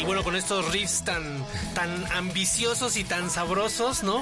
bueno, con estos riffs tan ambiciosos y tan sabrosos, ¿no?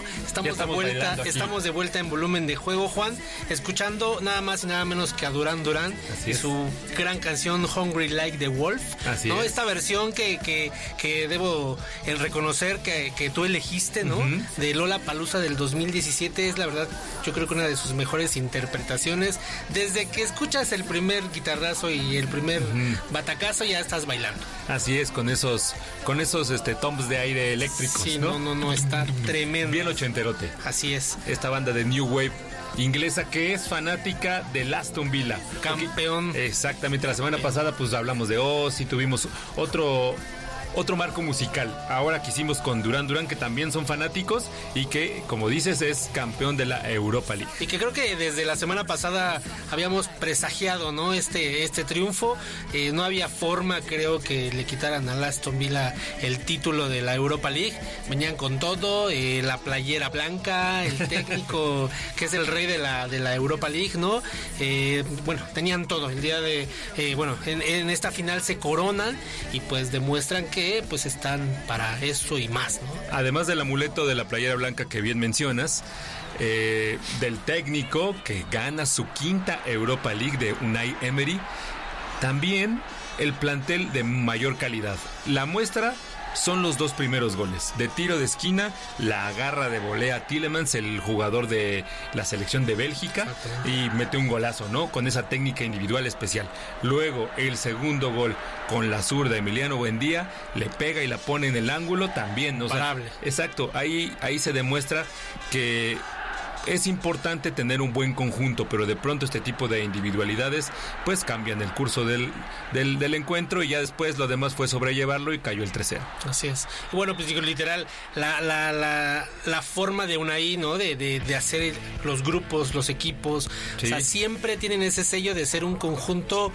Estamos de vuelta en Volumen de Juego, Juan, escuchando nada más y nada menos que a Duran Duran y su gran canción Hungry Like the Wolf, ¿no? Esta versión que debo reconocer que tú elegiste, ¿no? De Lollapalooza del 2017, es la verdad, yo creo que una de sus mejores interpretaciones. Desde que escuchas el primer guitarrazo y el primer batacazo, ya estás bailando. Así es, con esos toms de aire eléctricos. Sí, no, está tremendo. Bien ochenterote. Así es. Esta banda de New Wave inglesa que es fanática del Aston Villa. Campeón. Exactamente, la semana pasada pues hablamos de Ozzy, tuvimos otro marco musical. Ahora quisimos con Duran Duran, que también son fanáticos y que, como dices, es campeón de la Europa League. Y que creo que desde la semana pasada habíamos presagiado, ¿no? Este triunfo. No había forma, creo, que le quitaran al Aston Villa el título de la Europa League. Venían con todo, la playera blanca, el técnico que es el rey de la Europa League, ¿no? Bueno, tenían todo. El día de, en esta final se coronan y pues demuestran que pues están para eso y más, ¿no? Además del amuleto de la playera blanca que bien mencionas, del técnico que gana su quinta Europa League de Unai Emery, también el plantel de mayor calidad. La muestra son los dos primeros goles. De tiro de esquina, la agarra de volea Tielemans, el jugador de la selección de Bélgica, y mete un golazo, ¿no? Con esa técnica individual especial. Luego, el segundo gol con la zurda Emiliano Buendía, le pega y la pone en el ángulo también, ¿no? Parable. Exacto, ahí se demuestra que es importante tener un buen conjunto, pero de pronto este tipo de individualidades pues cambian el curso del encuentro, y ya después lo demás fue sobrellevarlo y cayó el 3-0. Así es. Y bueno, pues digo, literal, la forma de Unai, ¿no? De hacer los grupos, los equipos, sí. O sea, siempre tienen ese sello de ser un conjunto,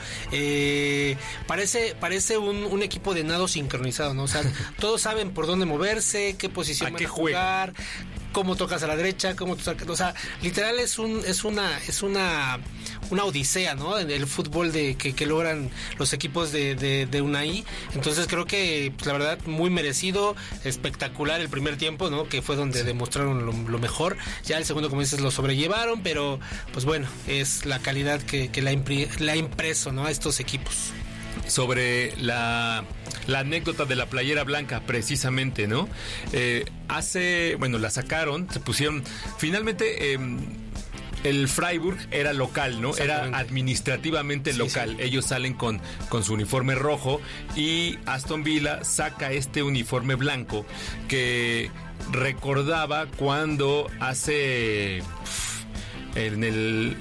parece un equipo de nado sincronizado, ¿no? O sea, todos saben por dónde moverse, qué posición van a jugar, cómo tocas a la derecha, cómo tú sacas, o sea, literal es una odisea, ¿no? El fútbol que logran los equipos de Unai. Entonces creo que, pues, la verdad, muy merecido, espectacular el primer tiempo, ¿no? Que fue donde demostraron lo mejor. Ya el segundo, como dices, lo sobrellevaron, pero pues bueno, es la calidad que la ha impreso, ¿no? A estos equipos. Sobre la anécdota de la playera blanca, precisamente, ¿no? La sacaron, se pusieron, finalmente, el Freiburg era local, ¿no? Era administrativamente local. Sí. Ellos salen con su uniforme rojo, y Aston Villa saca este uniforme blanco que recordaba cuando hace en el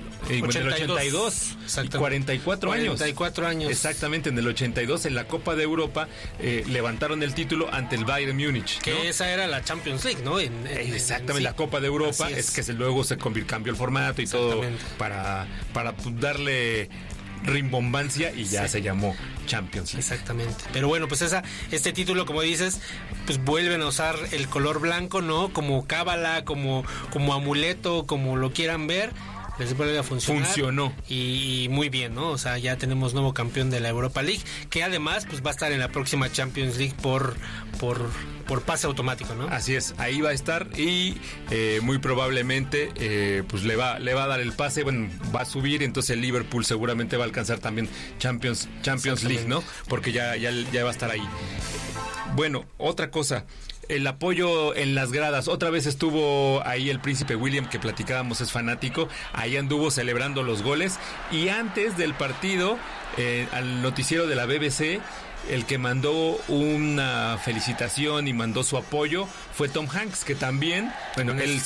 82, 44 años. Exactamente, en el 82, en la Copa de Europa, levantaron el título ante el Bayern Múnich, que ¿no? Esa era la Champions League, ¿no? Exactamente, la Copa de Europa, es que luego se cambió el formato y todo para darle rimbombancia, y ya se llamó Champions League. Exactamente. Pero bueno, pues este título, como dices, pues vuelven a usar el color blanco, ¿no? Como cábala, como amuleto, como lo quieran ver. Les vuelve a funcionar. Funcionó. Y muy bien, ¿no? O sea, ya tenemos nuevo campeón de la Europa League, que además pues va a estar en la próxima Champions League por pase automático, ¿no? Así es, ahí va a estar, y muy probablemente pues le va a dar el pase, bueno, va a subir, entonces el Liverpool seguramente va a alcanzar también Champions League, ¿no? Porque ya va a estar ahí. Bueno, otra cosa, el apoyo en las gradas. Otra vez estuvo ahí el príncipe William, que platicábamos, es fanático. Ahí anduvo celebrando los goles. Y antes del partido, al noticiero de la BBC, el que mandó una felicitación y mandó su apoyo fue Tom Hanks, que también, bueno, él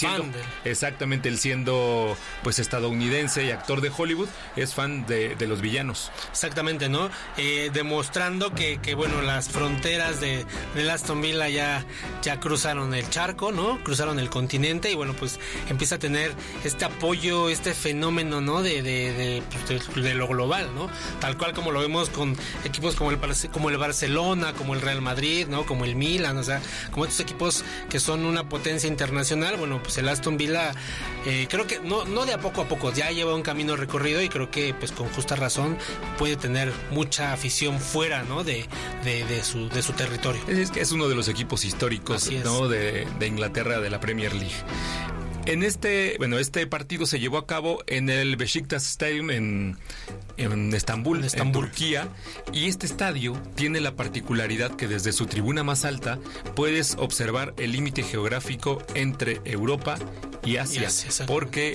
siendo pues estadounidense y actor de Hollywood, es fan de los villanos. Exactamente, ¿no? Demostrando que bueno, las fronteras de Aston Villa ya cruzaron el charco, ¿no? Cruzaron el continente, y bueno, pues empieza a tener este apoyo, este fenómeno, ¿no? De lo global, ¿no? Tal cual como lo vemos con equipos como el Barcelona, como el Real Madrid, ¿no? Como el Milan, o sea, como estos equipos que son una potencia internacional. Bueno, pues el Aston Villa, creo que no de a poco, ya lleva un camino recorrido, y creo que pues con justa razón puede tener mucha afición fuera, ¿no? De de su territorio. Es uno de los equipos históricos, ¿no? de Inglaterra, de la Premier League. Este partido se llevó a cabo en el Beşiktaş Stadium en Estambul, en Turquía, y este estadio tiene la particularidad que desde su tribuna más alta puedes observar el límite geográfico entre Europa y Asia, porque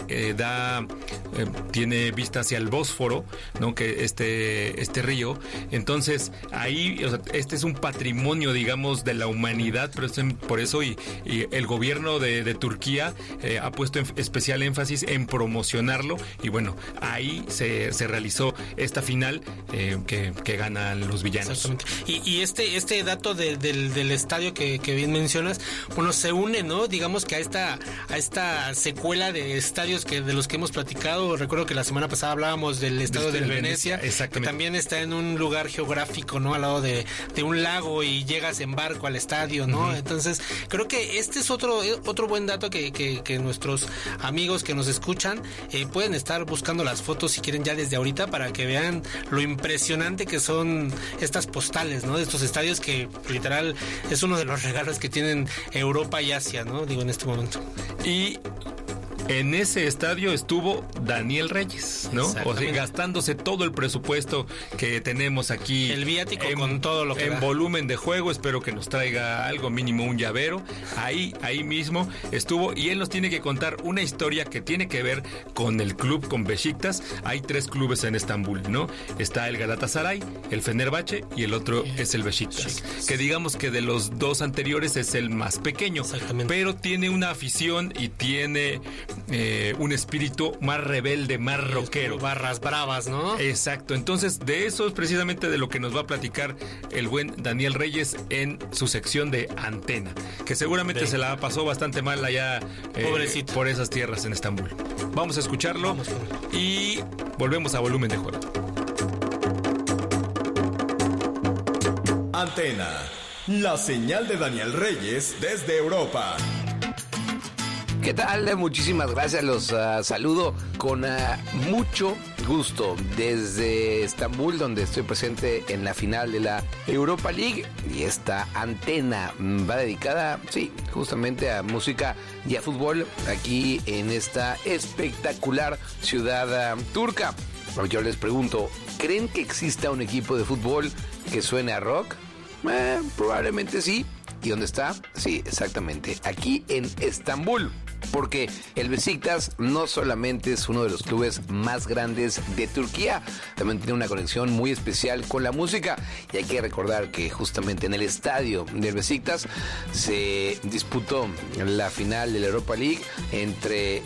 tiene vista hacia el Bósforo, ¿no? Que este río. Entonces ahí, este es un patrimonio, digamos, de la humanidad, pero por eso y el gobierno de Turquía ha puesto especial énfasis en promocionarlo, y bueno, ahí se realizó esta final que ganan los villanos. Exactamente. Y este dato del estadio que bien mencionas, bueno, se une, ¿no? Digamos que a esta secuela de estadios de los que hemos platicado. Recuerdo que la semana pasada hablábamos del estadio del Venecia, que también está en un lugar geográfico, ¿no? Al lado de un lago, y llegas en barco al estadio, ¿no? Uh-huh. Entonces, creo que este es otro buen dato que nuestros amigos que nos escuchan pueden estar buscando las fotos si quieren ya desde ahorita, para que vean lo impresionante que son estas postales, ¿no? De estos estadios que literal es uno de los regalos que tienen Europa y Asia, ¿no? Digo, en este momento. Y en ese estadio estuvo Daniel Reyes, ¿no? O sea, gastándose todo el presupuesto que tenemos aquí. El viático con todo lo que en volumen de juego. Espero que nos traiga algo, mínimo un llavero. Ahí mismo estuvo, y él nos tiene que contar una historia que tiene que ver con el club, con Beşiktaş. Hay 3 clubes en Estambul, ¿no? Está el Galatasaray, el Fenerbahce y el otro es el Beşiktaş. Que digamos que de los 2 anteriores es el más pequeño. Exactamente. Pero tiene una afición y tiene un espíritu más rebelde, más rockero. Barras bravas, ¿no? Exacto. Entonces, de eso es precisamente de lo que nos va a platicar el buen Daniel Reyes en su sección de Antena, que seguramente se la pasó bastante mal allá por esas tierras en Estambul. Vamos a escucharlo y volvemos a Volumen de Juego. Antena, la señal de Daniel Reyes desde Europa. ¿Qué tal? Muchísimas gracias, los saludo con mucho gusto desde Estambul, donde estoy presente en la final de la Europa League, y esta antena va dedicada, sí, justamente a música y a fútbol aquí en esta espectacular ciudad turca. Yo les pregunto, ¿creen que exista un equipo de fútbol que suene a rock? Probablemente sí. ¿Y dónde está? Sí, exactamente, aquí en Estambul. Porque el Beşiktaş no solamente es uno de los clubes más grandes de Turquía, también tiene una conexión muy especial con la música, y hay que recordar que justamente en el estadio del Beşiktaş se disputó la final de la Europa League entre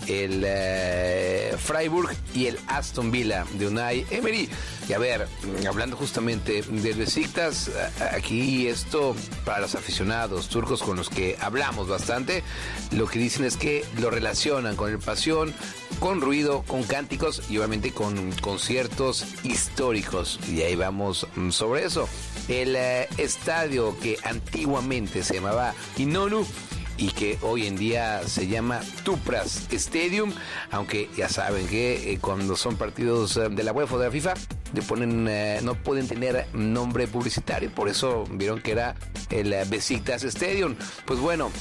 el Freiburg y el Aston Villa de Unai Emery. Y a ver, hablando justamente del Beşiktaş, aquí esto para los aficionados turcos con los que hablamos bastante, lo que dicen es que lo relacionan con el pasión, con ruido, con cánticos y obviamente con conciertos históricos. Y ahí vamos sobre eso. El estadio que antiguamente se llamaba İnönü y que hoy en día se llama Tüpraş Stadium, aunque ya saben que cuando son partidos de la UEFA o de la FIFA le ponen, no pueden tener nombre publicitario, por eso vieron que era el Beşiktaş Stadium. Pues bueno,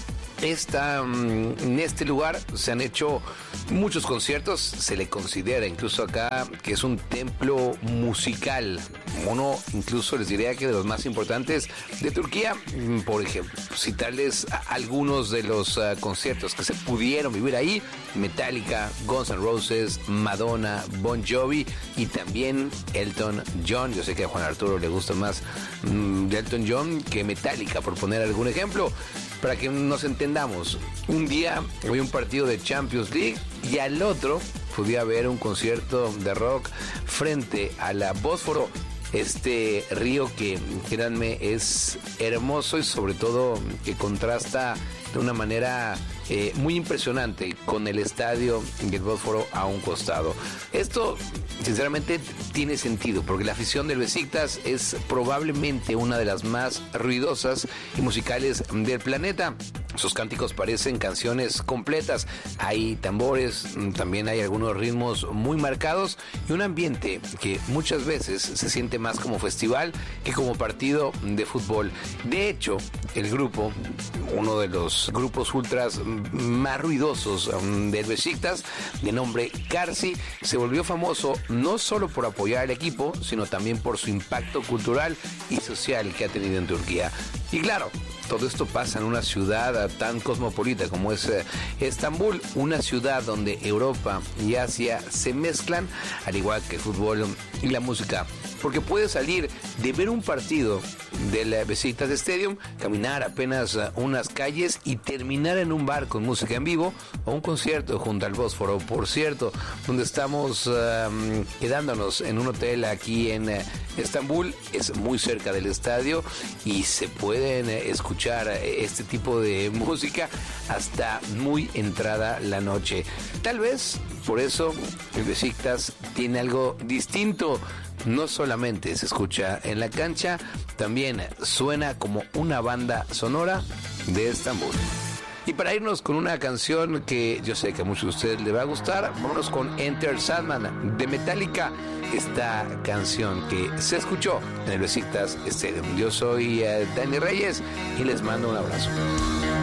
en este lugar se han hecho muchos conciertos, se le considera incluso acá que es un templo musical, uno incluso les diría que de los más importantes de Turquía. Por ejemplo, citarles algunos de los conciertos que se pudieron vivir ahí: Metallica, Guns N' Roses, Madonna, Bon Jovi y también Elton John. Yo sé que a Juan Arturo le gusta más Elton John que Metallica, por poner algún ejemplo. Para que nos entendamos, un día había un partido de Champions League y al otro podía haber un concierto de rock frente a la Bósforo, este río que, créanme, es hermoso y sobre todo que contrasta de una manera muy impresionante con el estadio del Bósforo a un costado. Esto sinceramente tiene sentido porque la afición del Beşiktaş es probablemente una de las más ruidosas y musicales del planeta. Sus cánticos parecen canciones completas. Hay tambores, también hay algunos ritmos muy marcados y un ambiente que muchas veces se siente más como festival que como partido de fútbol. De hecho, el grupo, uno de los grupos ultras más ruidosos del Beşiktaş, de nombre Karsi, se volvió famoso no solo por apoyar al equipo, sino también por su impacto cultural y social que ha tenido en Turquía. Y claro, todo esto pasa en una ciudad tan cosmopolita como es Estambul, una ciudad donde Europa y Asia se mezclan, al igual que el fútbol y la música. Porque puedes salir de ver un partido del Beşiktaş Stadium, caminar apenas unas calles y terminar en un bar con música en vivo o un concierto junto al Bósforo. Por cierto, donde estamos quedándonos en un hotel aquí en Estambul, es muy cerca del estadio y se pueden escuchar este tipo de música hasta muy entrada la noche. Tal vez por eso el Beşiktaş tiene algo distinto. No solamente se escucha en la cancha, también suena como una banda sonora de Estambul. Y para irnos con una canción que yo sé que a muchos de ustedes les va a gustar, vámonos con Enter Sandman de Metallica, esta canción que se escuchó en el Beşiktaş Stadium. Yo soy Dani Reyes y les mando un abrazo.